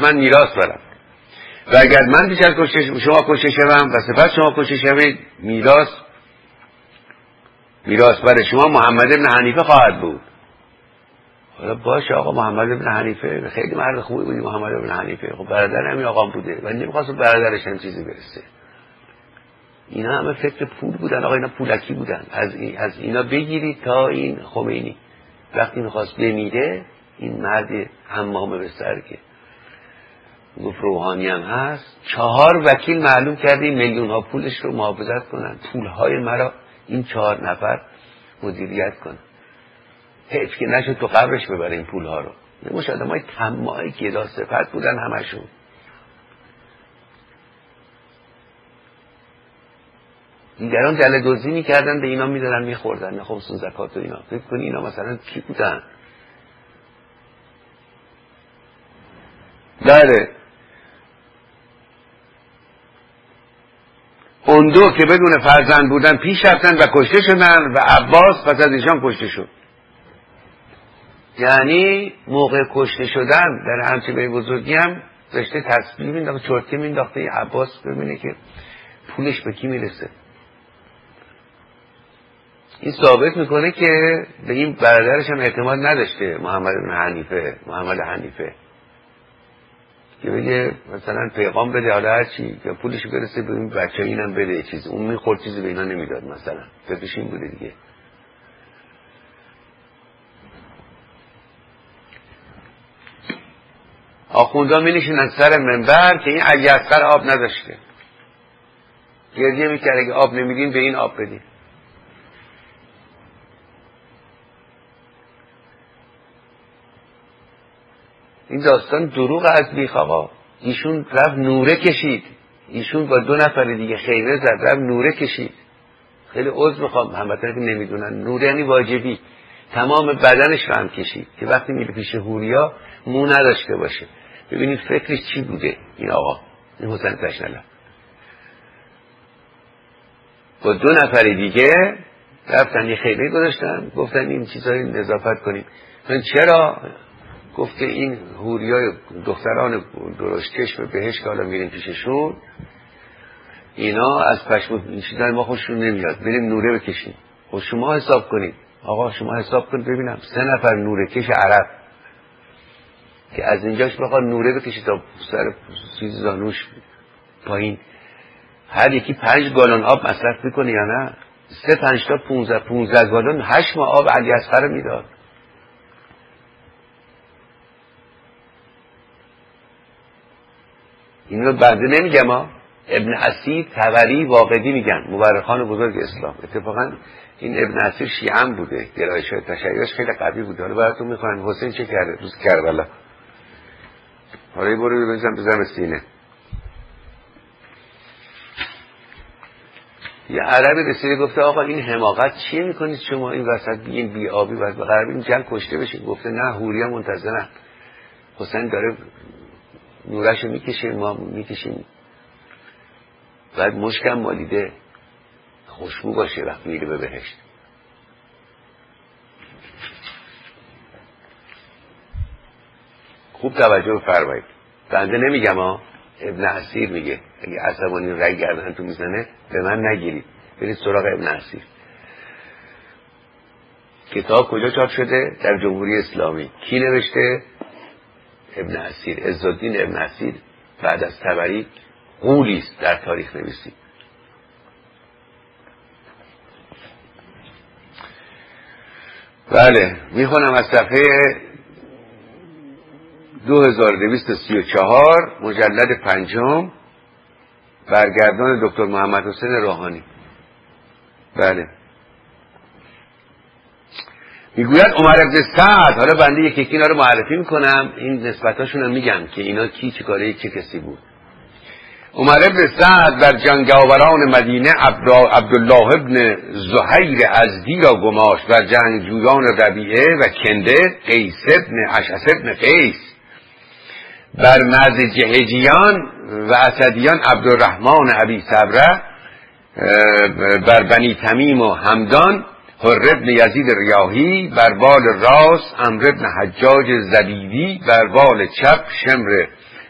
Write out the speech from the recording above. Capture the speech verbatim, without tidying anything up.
من میراث برم و اگر من پیش از کشته شما کشته شوم و سپس شما کشته شوید میراث میراث برای شما محمد ابن حنیفه خواهد بود. حالا باشه آقا محمد ابن حنیفه خیلی مرد خوبی بودی محمد ابن حنیفه، خب برادر همین آقام بوده و نمیخواست برادرش هم چیزی برسه. اینا همه فکر پول بودن آقا، اینا پولکی بودن. از این از اینا بگیرید تا این خمینی وقتی میخواست بمیره این مرد حمامه به سر که گفت روحانی هم هست، چهار وکیل معلوم کرده این میلیون ها پولش رو محافظت کنن، پول های مرا این چهار نفر مدیریت کنن. حیف که نشد تو قبرش ببره این پول ها رو. نموش آدم های طماعی که دا صفت بودن همشون. دیگران دل دزدی میکردن به اینا میدادن میخوردن نه خمسون زکات و اینا. فکر کنی اینا مثلا کی بودن؟ بله اون دو که بدون فرزند بودن پیش رفتن و کشته شدن و عباس پس از ایشان کشته شد. یعنی موقع کشته شدن در همچه به بزرگی هم داشته تسبیح مینداخته چرتکه مینداخته این عباس ببینه که پولش به کی میرسه. این ثابت میکنه که به این برادرش هم اعتماد نداشته محمد بن حنیفه محمد حنیفه که بگه مثلا پیغام بده حالا هرچی که پولش برسه به این بچه اینم بده چیز اون میخورد چیزی به اینا نمیداد مثلا فکرش این بوده دیگه. آخوندا می نشینن سر منبر که این علی اصغر آب نداشته گریه میکرد اگه آب نمیدین به این آب بدین. این داستان دروغ از بیخ آقا. ایشون رفت نوره کشید، ایشون با دو نفر دیگه خیمه زد رفت نوره کشید. خیلی عذر میخوام هموطنان که نمیدونن نوره یعنی واجبی، تمام بدنش رو هم کشید که وقتی میره پیش حوریا مو نداشته باشه. ببینید فکرش چی بوده این آقا این حسین تشنله با دو نفر دیگه رفتن یه خیمه گذاشتن گفتن این چیزایی نظافت کنیم. من چرا؟ گفت که این حوریای دختران درشت چشم بهش که حالا میریم پیششون اینا از پشم میشیدن ما خوششون نمیاد بریم نوره بکشیم. خب شما حساب کنید آقا شما حساب کنید ببینم سه نفر نوره کش عرب که از اینجاش بخواد نوره بکشید تا سر چیز زانوش پایین هر یکی پنج گالون آب مصرف میکنه یا نه؟ سه پنج تا پونزه پونزه گالون هشت ماه آب علی اصغر میداد. این رو بنده نمیگم ها، ابن اسیر طبری واقدی میگن مورخان بزرگ اسلام. اتفاقا این ابن اسیر شیعه بوده گرایش های تشیعش خیلی قوی بوده. حالا براتون میخوام حسین چه کرده روز کربلا. حالا یه برو بزن بزن سینه. یه عربی رسیده گفته آقا این حماقت چیه میکنید شما این وسط این بی آبی و قرار این جنگ کشته بشید. گفته نه حوریا منتظرن حسین داره نورشو میکشه ما میکشیم بعد مشکم مالیده خوشبو باشه وقت میره به بهشت. خوب توجه فرمایید بنده نمیگم ها ابن اسیر میگه اگه عصبانی رای گردن تو میزنه به من نگیرید برید سراغ ابن اسیر. کتاب کجا چاپ شده؟ در جمهوری اسلامی. کی نوشته؟ ابن اسیر عزالدین ابن اسیر بعد از طبری غولی است در تاریخ نویسی. بله میخونم از صفحه دو هزار و دویست و سی و چهار مجلد پنجم برگردان دکتر محمد حسین روحانی. بله میگوید عمر بن سعد، حالا بنده یکی یکی اینا رو معرفی میکنم این نسبتاشون رو میگم که اینا کی چه کاره چه کسی بود. عمر بن سعد در جنگاوران مدینه عبدالله ابن زهیر ازدی را گماشت و جنگجویان ربیعه و کنده قیس ابن اشعث ابن قیس بر مرز جهجیان و اسدیان عبدالرحمن ابی صبره بر بنی تمیم و همدان حر ابن یزید ریاحی بر بال راست عمرو ابن حجاج زبیدی بر بال چپ شمر